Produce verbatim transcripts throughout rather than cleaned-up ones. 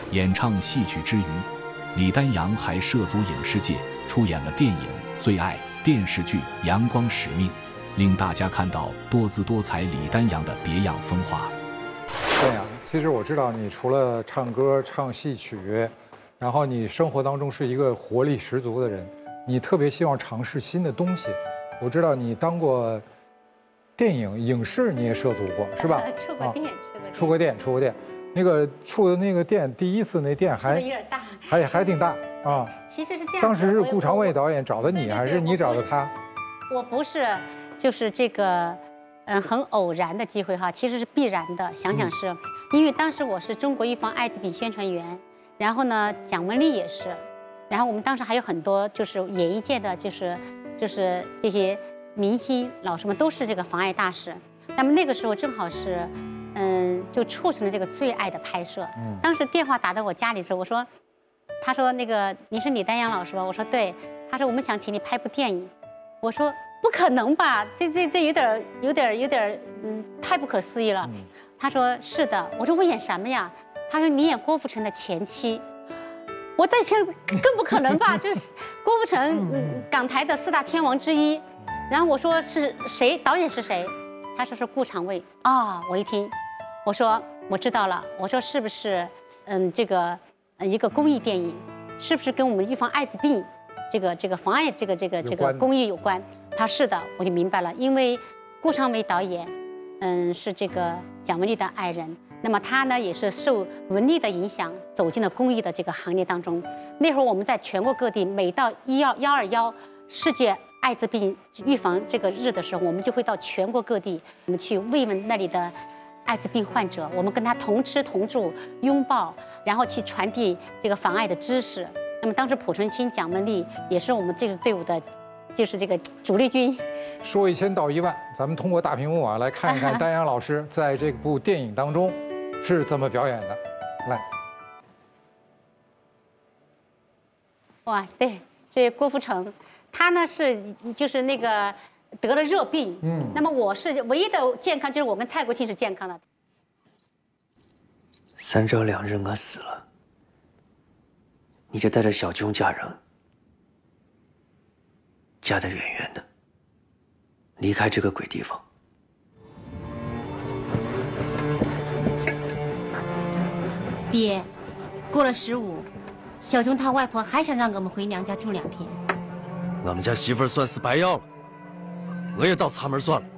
演唱戏曲之余，李丹阳还涉足影视界，出演了电影《最爱》、电视剧《阳光使命》，令大家看到多姿多彩李丹阳的别样风华。 丹阳，其实我知道你除了唱歌、唱戏曲，然后你生活当中是一个活力十足的人，你特别希望尝试新的东西。我知道你当过电影、影视，你也涉足过，是吧？ 出过店， 出过店，出过店。那个出的那个店，第一次那店还有点大， 还还挺大啊。 其实是这样。 当时是顾长卫导演找的你，还是你找的他？ 我不是，就是这个，嗯，很偶然的机会哈，其实是必然的。想想是，因为当时我是中国预防艾滋病宣传员，然后呢，蒋雯丽也是，然后我们当时还有很多就是演艺界的，就是就是这些明星老师们都是这个防艾大使。那么那个时候正好是。嗯，就促成了这个《最爱》的拍摄。嗯，当时电话打到我家里的时候，我说，他说那个你是李丹阳老师吧？我说对。他说我们想请你拍部电影。我说不可能吧？这这这有点有点有点嗯，太不可思议了。嗯、他说是的。我说我演什么呀？他说你演郭富城的前妻。我在想更不可能吧？就是郭富城、嗯、港台的四大天王之一。然后我说是谁？导演是谁？他说是顾长卫啊、哦，我一听，我说我知道了，我说是不是嗯这个一个公益电影，是不是跟我们预防艾滋病这个这个防艾这个这个这个公益有关？他是的，我就明白了，因为顾长卫导演嗯是这个蒋雯丽的爱人，那么他呢也是受文丽的影响走进了公益的这个行列当中。那会儿我们在全国各地，每到一幺幺二幺世界艾滋病预防这个日的时候，我们就会到全国各地，我们去慰问那里的艾滋病患者，我们跟他同吃同住拥抱，然后去传递这个防艾的知识。那么当时濮存昕、蒋雯丽也是我们这支队伍的，就是这个主力军。 说一千道一万，咱们通过大屏幕啊来看一看丹阳老师在这部电影当中是怎么表演的。来， 哇，对，这郭富城。他呢是就是那个得了热病，嗯，那么我是唯一的健康，就是我跟蔡国庆是健康的。 三朝两日我死了，你就带着小军家人，嫁得远远的，离开这个鬼地方。 爹，过了十五，小军他外婆还想让我们回娘家住两天。 我们家媳妇儿算是白要了，我也到茶门算了。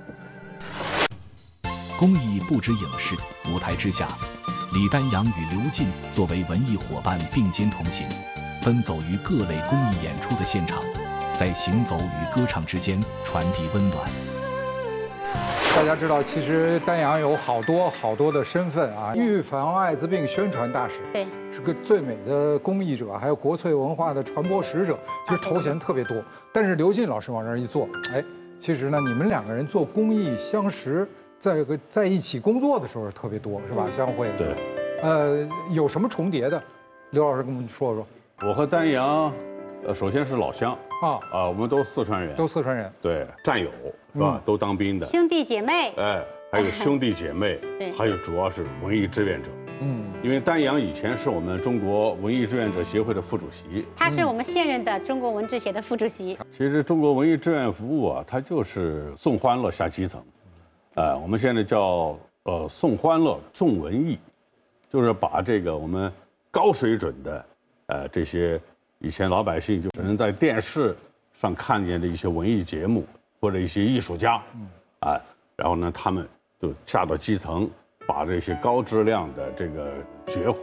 公益不止影视，舞台之下，李丹阳与刘进作为文艺伙伴并肩同行，奔走于各类公益演出的现场，在行走与歌唱之间传递温暖。 大家知道，其实丹阳有好多好多的身份啊，预防艾滋病宣传大使， 对， 是个最美的公益者，还有国粹文化的传播使者，其实头衔特别多。但是刘进老师往这儿一坐，哎，其实呢，你们两个人做公益相识，在个在一起工作的时候特别多，是吧？相会。 对。 呃，有什么重叠的？刘老师跟我们说说。 我和丹阳，呃，首先是老乡啊啊，我们都四川人， 都四川人， 对，战友是吧？都当兵的兄弟姐妹， 哎，还有兄弟姐妹， 对， 还有主要是文艺志愿者。 嗯， 因为丹阳以前是我们中国文艺志愿者协会的副主席， 他是我们现任的中国文志协的副主席。 其实中国文艺志愿服务啊，它就是送欢乐下基层，呃，我们现在叫呃送欢乐重文艺，就是把这个我们高水准的呃这些以前老百姓就只能在电视上看见的一些文艺节目或者一些艺术家，啊、呃，然后呢他们就下到基层。把这些高质量的这个绝活